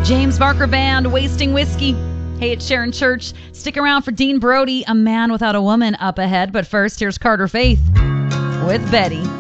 James Barker Band, Wasting Whiskey. Hey, it's Sharon Church. Stick around for Dean Brody, A Man Without a Woman, up ahead. But first, here's Carter Faith with Betty.